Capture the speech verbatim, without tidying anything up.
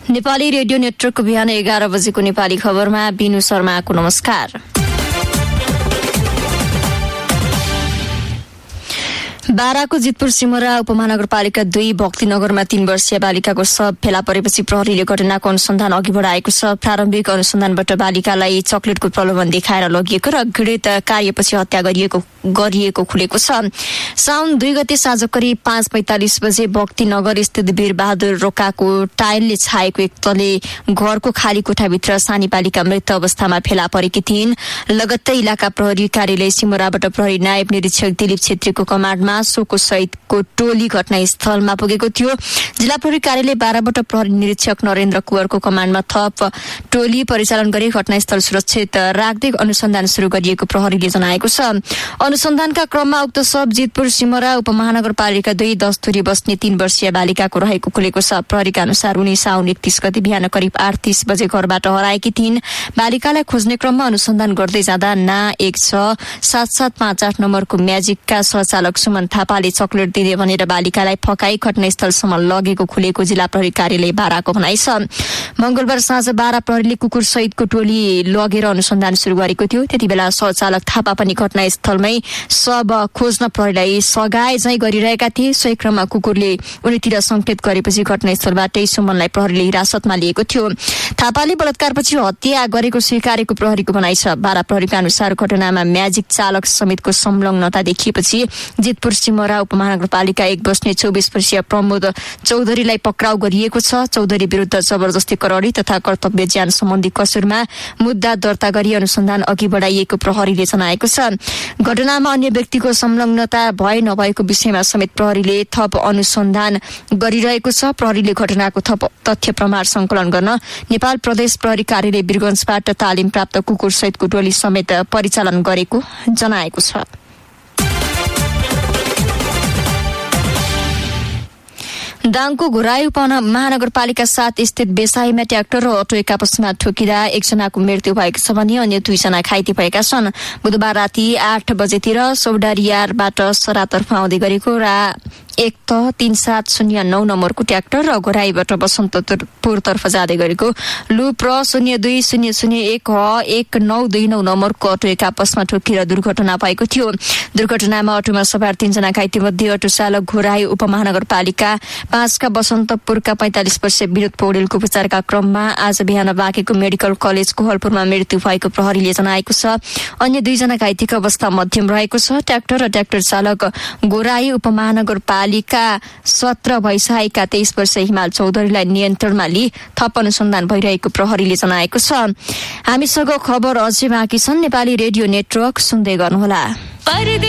Nepali radio नेटवर्कको बिहान एघार बजेको नेपाली खबरमा बिनु शर्माको नमस्कार। बाराको जितपुर सिमरा उपमहानगरपालिका दुई भक्तिनगरमा तीन वर्षीय बालिकाको शव फेला परेपछि प्रहरीले घटनाको अनुसन्धान अघि बढाएको छ। प्रारम्भिक अनुसन्धानबाट बालिकालाई चकलेटको प्रलोभन देखाएर लगिएको र घृणित कार्यपछि हत्या गरिएको गरिएको खुलेको छ। साउन दुई गते साँझ करिब पाँच पैंतालिस बजे भक्तिनगर स्थित वीरबहादुर रोकाको टाइलले छाएको एक तले घरको खाली कोठाभित्र सानी बालिका मृत अवस्थामा फेला परेकी थिइन्। लगत्तै इलाका प्रहरी कार्यालय सिमराबाट प्रहरी नायब निरीक्षक दिलीप छेत्रीको कमान्डमा सोको सहितको टोली घटनास्थलमा पुगेको थियो। जिल्ला प्रहरी कार्यालय बाह्रबाट प्रहरी निरीक्षक नरेन्द्र कुवरको कमान्डमा थप टोली परिचालन गरी घटनास्थल सुरक्षित राख्दै अनुसन्धान शुरू गरिएको प्रहरीले जनाएको छ। अनुसन्धानका क्रममा उक्त शव जितपुर सिमरा उपमहानगरपालिका दुई दस्तुरी बस्ने तीन वर्षीय बालिकाको रहेको खुलेको छ। प्रहरीका अनुसार उनी साउन एकतीस गते बिहान करिब आठ तीस बजे घरबाट हराएकी थिइन्। बालिकालाई खोज्ने क्रममा अनुसन्धान गर्दै जाँदा ना एक छ सात सात पाँच आठ नम्बरको म्याजिकका सहचालक सुमन थापाले चकलेट दिने भनेर बालिकालाई फकाई घटनास्थलसम्म लगेको खुलेको जिल्ला प्रहरी कार्यालय बाराको भनाइ छ। मंगलबार साँझ बारा प्रहरीले कुकुर सहितको टोली लगेर अनुसन्धान शुरू गरेको थियो। त्यति बेला सहचालक थापा पनि घटनास्थलमै शव खोज्न प्रहरीलाई सघाए झै गरिरहेका थिए। सोही क्रममा कुकुरले उनीतिर संकेत गरेपछि घटनास्थलबाटै सुमनलाई प्रहरीले हिरासतमा लिएको थियो। थापाले बलात्कारपछि हत्या गरेको स्वीकारेको प्रहरीको भनाइ छ। बारा प्रहरीका अनुसार घटनामा म्याजिक चालक समेतको संलग्नता देखिएपछि जितपुर सिमरा उपमहानगरपालिका एक बस्ने चौबिस वर्षीय प्रमोद चौधरीलाई पक्राउ गरिएको छ। चौधरी विरूद्ध जबरजस्ती करडी तथा कर्तव्य ज्यान सम्बन्धी कसुरमा मुद्दा दर्ता गरी अनुसन्धान अघि बढाइएको प्रहरीले जनाएको छ। घटनामा अन्य व्यक्तिको संलग्नता भए नभएको विषयमा समेत प्रहरीले थप अनुसन्धान गरिरहेको छ। प्रहरीले घटनाको थप तथ्य प्रमाण संकलन गर्न नेपाल प्रदेश प्रहरी कार्यालय वीरगञ्जबाट तालिम प्राप्त कुकुर सहितको टोली समेत परिचालन गरेको जनाएको छ। दाङको घोराई उपमहानगरपालिका सात स्थित बेसाईमा ट्र्याक्टर र अटो एक आपसमा ठोकिँदा एकजनाको मृत्यु भएको छ भने अन्य दुईजना घाइते भएका छन्। बुधबार राति आठ बजेतिर सौडारियारबाट सरातर्फ आउँदै गरेको र एक त तीन सात शून्य नौ नम्बरको ट्र्याक्टर र घोराईबाट बसन्तपुरतर्फ जाँदै गरेको लु प्र शून्य दुई शून्य शून्य एक ह एक नौ दुई नौ नम्बरको अटो एक आपसमा ठोकिएर दुर्घटना भएको थियो। दुर्घटनामा अटोमा सवार तीनजना घाइते मध्ये अटो चालक घोराई उपमहानगरपालिका पाँचका बसन्तपुरका पैंतालिस वर्षीय विनोद पौडेलको उपचारका क्रममा आज बिहान बाँकेको मेडिकल कलेज कोहलपुरमा मृत्यु भएको प्रहरीले जनाएको छ। अन्य दुईजना घाइतेको अवस्था मध्यम रहेको छ। ट्र्याक्टर र ट्र्याक्टर चालक घोराई उपमहानगरपालिका सत्र भइसकेका तेइस वर्षीय हिमाल चौधरीलाई नियन्त्रणमा लिई थप अनुसन्धान भइरहेको प्रहरीले जनाएको छ। हामीसँग खबर अझै बाँकी छन्। नेपाली रेडियो नेटवर्क सुन्दै गर्नुहोला।